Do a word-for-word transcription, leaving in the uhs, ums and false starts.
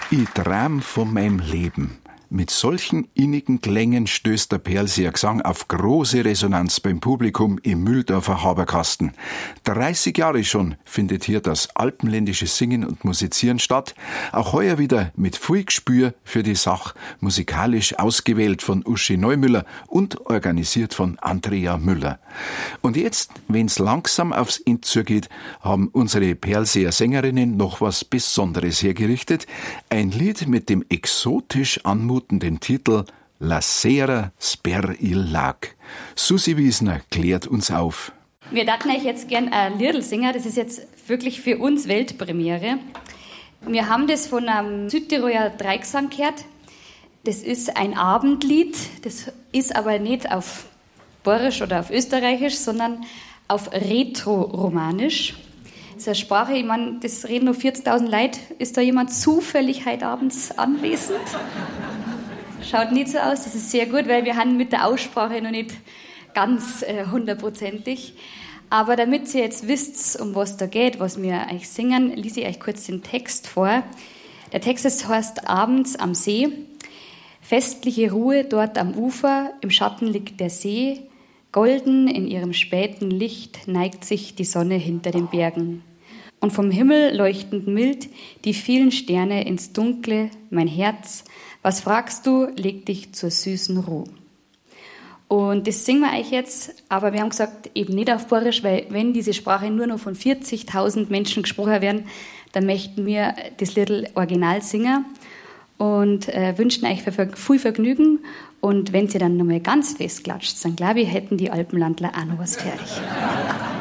Ich träum von meinem Leben. Mit solchen innigen Klängen stößt der Perlseer Gesang auf große Resonanz beim Publikum im Mühldorfer Haberkasten. dreißig Jahre schon findet hier das alpenländische Singen und Musizieren statt. Auch heuer wieder mit viel Gespür für die Sache, musikalisch ausgewählt von Uschi Neumüller und organisiert von Andrea Müller. Und jetzt, wenn's langsam aufs Ende zugeht, haben unsere Perlseer Sängerinnen noch was Besonderes hergerichtet. Ein Lied mit dem exotisch anmutenden den Titel La Sera Sper il Lag. Susi Wiesner klärt uns auf. Wir dachten euch jetzt gern ein Liedl singen. Das ist jetzt wirklich für uns Weltpremiere. Wir haben das von einem Südtiroler Dreigesang gehört. Das ist ein Abendlied. Das ist aber nicht auf Borisch oder auf Österreichisch, sondern auf Rätoromanisch. Das ist eine Sprache, ich meine, das reden nur vierzigtausend Leute. Ist da jemand zufällig heute abends anwesend? Schaut nicht so aus, das ist sehr gut, weil wir haben mit der Aussprache noch nicht ganz äh, hundertprozentig. Aber damit ihr jetzt wisst, um was da geht, was wir euch singen, lese ich euch kurz den Text vor. Der Text ist, heißt Abends am See. Festliche Ruhe dort am Ufer, im Schatten liegt der See. Golden in ihrem späten Licht neigt sich die Sonne hinter den Bergen. Und vom Himmel leuchtend mild die vielen Sterne ins Dunkle, mein Herz. Was fragst du, leg dich zur süßen Ruhe. Und das singen wir euch jetzt, aber wir haben gesagt, eben nicht auf Borisch, weil wenn diese Sprache nur noch von vierzigtausend Menschen gesprochen werden, dann möchten wir das Lied original singen und äh, wünschen euch viel Vergnügen. Und wenn ihr dann nochmal ganz festklatscht, dann glaube ich, hätten die Alpenlandler auch noch was fertig.